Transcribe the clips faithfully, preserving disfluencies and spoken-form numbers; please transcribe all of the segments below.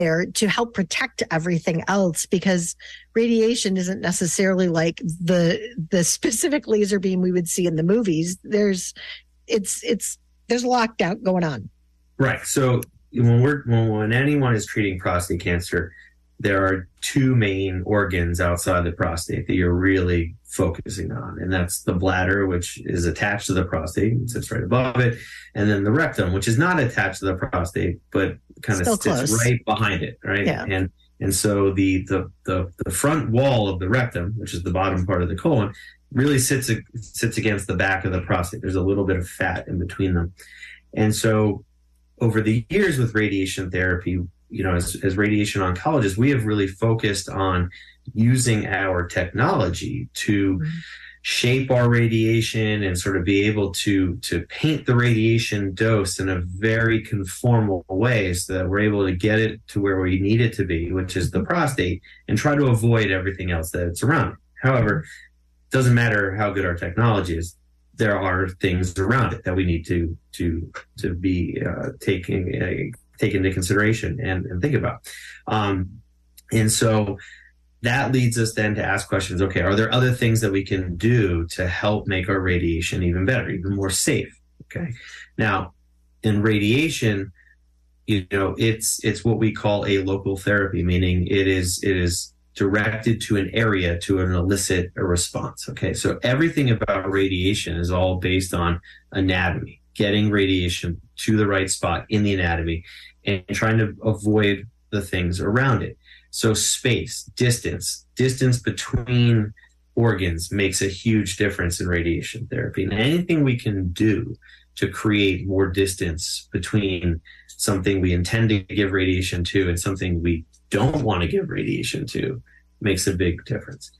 there to help protect everything else, because radiation isn't necessarily like the the specific laser beam we would see in the movies. There's it's it's there's a lockdown going on. Right. So when we're when, when anyone is treating prostate cancer, there are two main organs outside the prostate that you're really focusing on. And that's the bladder, which is attached to the prostate and sits right above it. And then the rectum, which is not attached to the prostate, but kind of Still sits close. right behind it. Right. Yeah. And and so the, the the the front wall of the rectum, which is the bottom part of the colon, really sits sits against the back of the prostate. There's a little bit of fat in between them. And so over the years with radiation therapy, you know, as, as radiation oncologists, we have really focused on using our technology to mm-hmm. shape our radiation and sort of be able to to paint the radiation dose in a very conformal way so that we're able to get it to where we need it to be, which is the prostate, and try to avoid everything else that's around it. However, it doesn't matter how good our technology is. There are things around it that we need to to to be uh, taking uh, take into consideration and, and think about. Um, and so that leads us then to ask questions, okay, are there other things that we can do to help make our radiation even better, even more safe? Okay. Now, in radiation, you know, it's it's what we call a local therapy, meaning it is it is directed to an area to elicit a response. Okay. So everything about radiation is all based on anatomy, getting radiation to the right spot in the anatomy and trying to avoid the things around it. So space, distance, distance between organs makes a huge difference in radiation therapy. And anything we can do to create more distance between something we intend to give radiation to and something we don't want to give radiation to makes a big difference.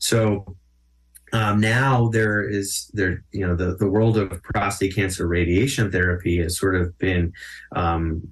So um, now there is there, you know, the, the world of prostate cancer radiation therapy has sort of been um,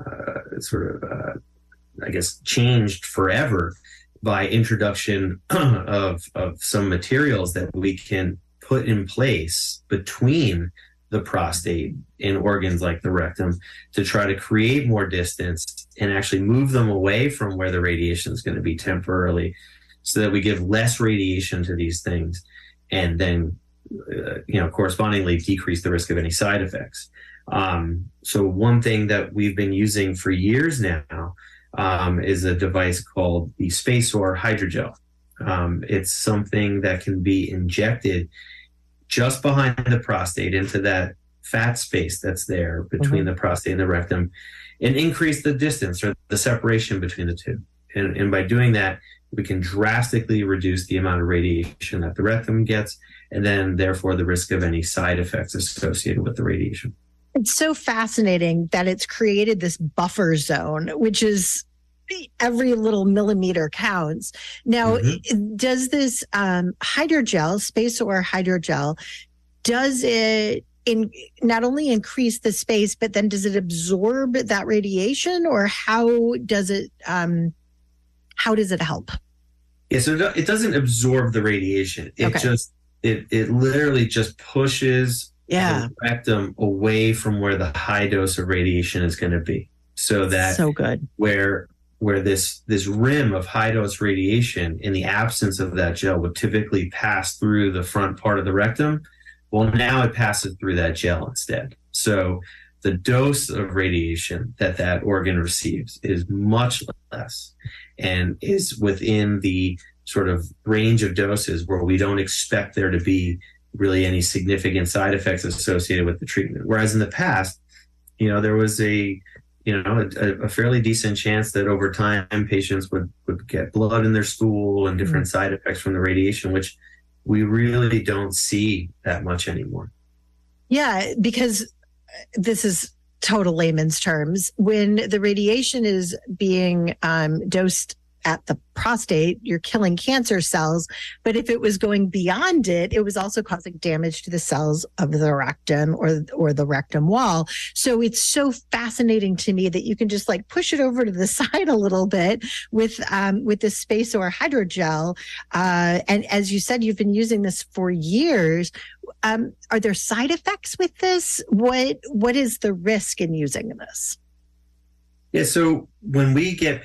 uh, sort of, uh, I guess, changed forever by introduction of, of some materials that we can put in place between the prostate and organs like the rectum to try to create more distance and actually move them away from where the radiation is going to be temporarily so that we give less radiation to these things and then, uh, you know, correspondingly decrease the risk of any side effects. Um, so one thing that we've been using for years now um, is a device called the SpaceOAR Hydrogel. Um, it's something that can be injected just behind the prostate into that fat space that's there between mm-hmm. the prostate and the rectum and increase the distance or the separation between the two. And, and by doing that, we can drastically reduce the amount of radiation that the rectum gets and then therefore the risk of any side effects associated with the radiation. It's so fascinating that it's created this buffer zone, which is every little millimeter counts. Now, mm-hmm. does this um, hydrogel, SpaceOAR Hydrogel, does it in not only increase the space, but then does it absorb that radiation, or how does it um, how does it help? Yeah, so it doesn't absorb the radiation. It okay. just it it literally just pushes yeah. the rectum away from where the high dose of radiation is going to be, so that so good where. where this this rim of high-dose radiation in the absence of that gel would typically pass through the front part of the rectum. Well, now it passes through that gel instead. So the dose of radiation that that organ receives is much less and is within the sort of range of doses where we don't expect there to be really any significant side effects associated with the treatment. Whereas in the past, you know, there was a you know, a, a fairly decent chance that over time patients would, would get blood in their stool and different mm-hmm. side effects from the radiation, which we really don't see that much anymore. Yeah, because this is total layman's terms. When the radiation is being um, dosed at the prostate, you're killing cancer cells. But if it was going beyond it, it was also causing damage to the cells of the rectum or, or the rectum wall. So it's so fascinating to me that you can just like push it over to the side a little bit with, um, with the SpaceOAR Hydrogel. Uh, and as you said, you've been using this for years. Um, are there side effects with this? What, what is the risk in using this? Yeah, so when we get